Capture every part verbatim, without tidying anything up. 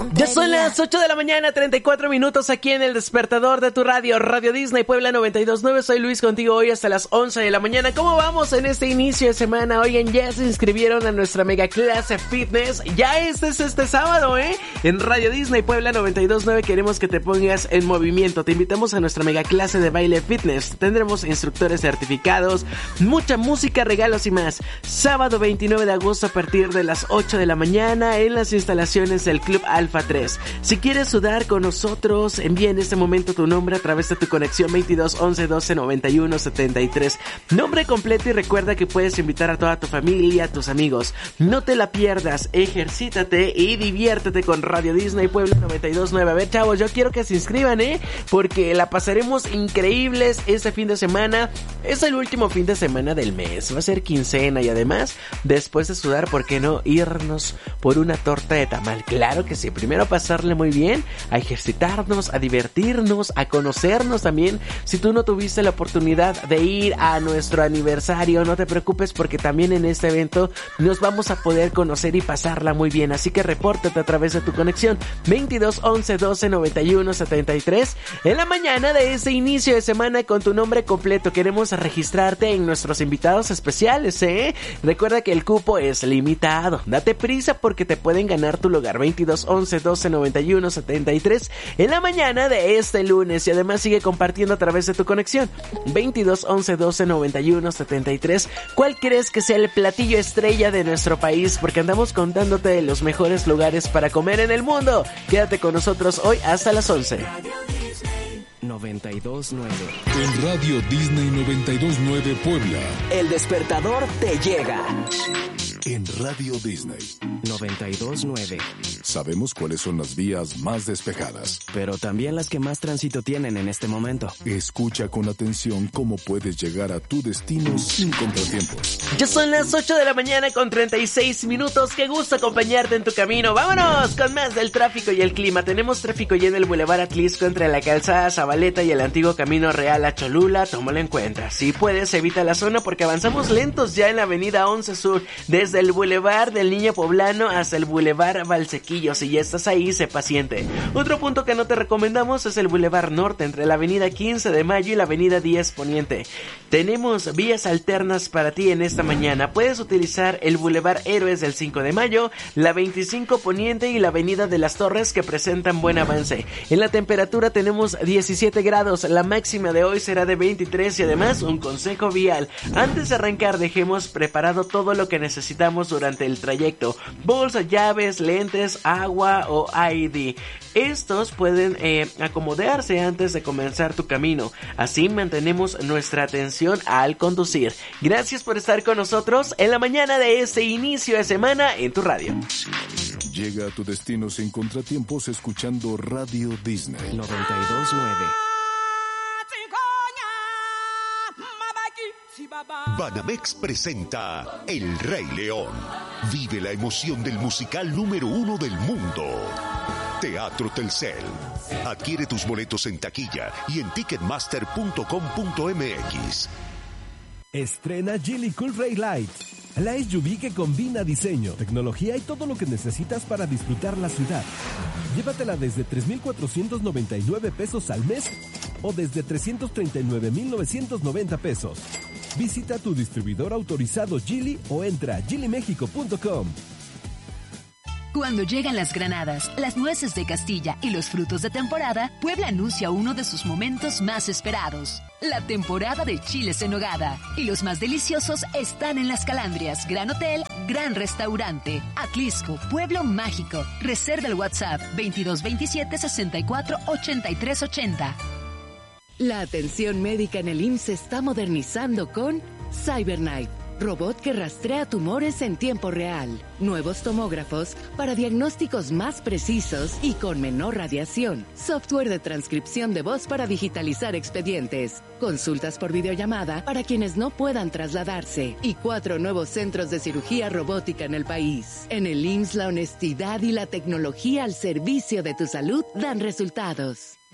Ya son las ocho de la mañana, treinta y cuatro minutos aquí en el despertador de tu radio, Radio Disney Puebla noventa y dos punto nueve. Soy Luis contigo hoy hasta las once de la mañana. ¿Cómo vamos en este inicio de semana? Oigan, ya se inscribieron a nuestra mega clase fitness. Ya este es este sábado, ¿eh? En Radio Disney Puebla noventa y dos punto nueve queremos que te pongas en movimiento. Te invitamos a nuestra mega clase de baile fitness. Tendremos instructores certificados, mucha música, regalos y más. Sábado veintinueve de agosto a partir de las ocho de la mañana en las instalaciones del Club Alfa tres. Si quieres sudar con nosotros, envía en este momento tu nombre a través de tu conexión veintidós once doce noventa y uno setenta y tres. Nombre completo y recuerda que puedes invitar a toda tu familia, a tus amigos. No te la pierdas, ejercítate y diviértete con Radio Disney Puebla noventa y dos punto nueve. A ver, chavos, yo quiero que se inscriban, ¿eh? Porque la pasaremos increíbles este fin de semana. Es el último fin de semana del mes. Va a ser quincena y además, después de sudar, ¿por qué no irnos por una torta de tamal? Claro que sí. Primero pasarle muy bien, a ejercitarnos, a divertirnos, a conocernos también. Si tú no tuviste la oportunidad de ir a nuestro aniversario, no te preocupes porque también en este evento nos vamos a poder conocer y pasarla muy bien. Así que repórtate a través de tu conexión veintidós once doce noventa y uno setenta y tres en la mañana de ese inicio de semana con tu nombre completo. Queremos registrarte en nuestros invitados especiales, ¿eh? Recuerda que el cupo es limitado. Date prisa porque te pueden ganar tu lugar. Veintidós once doce noventa y uno setenta y tres en la mañana de este lunes. Y además sigue compartiendo a través de tu conexión veintidós once doce noventa y uno setenta y tres. ¿Cuál crees que sea el platillo estrella de nuestro país? Porque andamos contándote de los mejores lugares para comer en el mundo. Quédate con nosotros hoy hasta las once. noventa y dos punto nueve. En Radio Disney noventa y dos punto nueve Puebla. El despertador te llega. En Radio Disney noventa y dos punto nueve. Sabemos cuáles son las vías más despejadas, pero también las que más tránsito tienen en este momento. Escucha con atención cómo puedes llegar a tu destino sin contratiempos. Ya son las ocho de la mañana con treinta y seis minutos. Qué gusto acompañarte en tu camino. Vámonos con más del tráfico y el clima. Tenemos tráfico ya en el Boulevard Atlisco entre la calzada Zabaleta y el antiguo Camino Real a Cholula. Tómalo en cuenta. Si puedes, evita la zona porque avanzamos lentos ya en la avenida once Sur, desde el Boulevard del Niño Poblano hasta el Boulevard Valsequillo. Si ya estás ahí, sé paciente. Otro punto que no te recomendamos es el Boulevard Norte entre la avenida quince de mayo y la avenida diez Poniente. Tenemos vías alternas para ti en esta mañana. Puedes utilizar el Boulevard Héroes del cinco de mayo, la veinticinco Poniente y la avenida de las Torres que presentan buen avance. En la temperatura tenemos diecisiete grados, la máxima de hoy será de veintitrés y además un consejo vial. Antes de arrancar dejemos preparado todo lo que necesitamos durante el trayecto. Bolsa, llaves, lentes, agua o I D. Estos pueden eh, acomodarse antes de comenzar tu camino. Así mantenemos nuestra atención al conducir. Gracias por estar con nosotros en la mañana de este inicio de semana en tu radio. Llega a tu destino sin contratiempos escuchando Radio Disney noventa y dos punto nueve. Banamex presenta El Rey León. Vive la emoción del musical número uno del mundo. Teatro Telcel. Adquiere tus boletos en taquilla y en ticketmaster punto com punto m x. Estrena Geely Cool Ray Light, la S U V que combina diseño, tecnología y todo lo que necesitas para disfrutar la ciudad. Llévatela desde tres mil cuatrocientos noventa y nueve pesos al mes o desde trescientos treinta y nueve mil novecientos noventa pesos. Visita tu distribuidor autorizado Geely o entra a geely mexico punto com. Cuando llegan las granadas, las nueces de Castilla y los frutos de temporada, Puebla anuncia uno de sus momentos más esperados. La temporada de chiles en nogada. Y los más deliciosos están en Las Calandrias, Gran Hotel, Gran Restaurante. Atlisco, Pueblo Mágico. Reserva el WhatsApp veintidós veintisiete sesenta y cuatro ochenta y tres ochenta. La atención médica en el I M S S se está modernizando con CyberKnife, robot que rastrea tumores en tiempo real. Nuevos tomógrafos para diagnósticos más precisos y con menor radiación. Software de transcripción de voz para digitalizar expedientes. Consultas por videollamada para quienes no puedan trasladarse. Y cuatro nuevos centros de cirugía robótica en el país. En el I M S S la honestidad y la tecnología al servicio de tu salud dan resultados.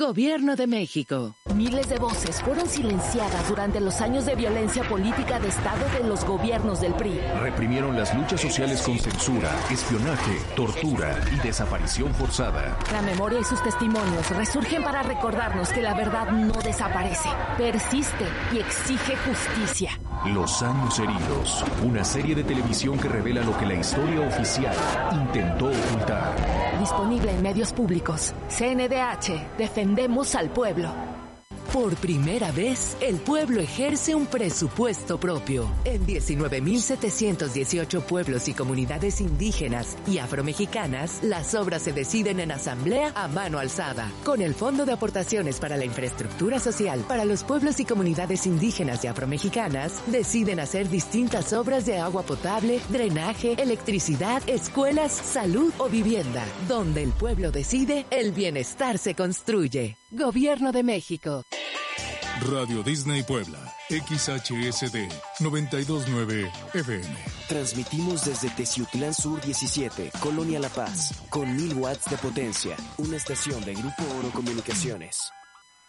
Gobierno de México. Miles de voces fueron silenciadas durante los años de violencia política de Estado de los gobiernos del P R I. Reprimieron las luchas sociales con censura, espionaje, tortura y desaparición forzada. La memoria y sus testimonios resurgen para recordarnos que la verdad no desaparece, persiste y exige justicia. Los años heridos. Una serie de televisión que revela lo que la historia oficial intentó ocultar. Disponible en medios públicos. C N D H. Defendemos al pueblo. Por primera vez, el pueblo ejerce un presupuesto propio. En diecinueve mil setecientos dieciocho pueblos y comunidades indígenas y afromexicanas, las obras se deciden en asamblea a mano alzada. Con el Fondo de Aportaciones para la Infraestructura Social para los pueblos y comunidades indígenas y afromexicanas, deciden hacer distintas obras de agua potable, drenaje, electricidad, escuelas, salud o vivienda. Donde el pueblo decide, el bienestar se construye. Gobierno de México. Radio Disney Puebla, X H S D noventa y dos punto nueve F M. Transmitimos desde Teciutlán Sur diecisiete, Colonia La Paz, con mil watts de potencia. Una estación de Grupo Oro Comunicaciones.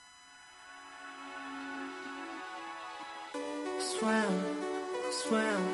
Swam, swam.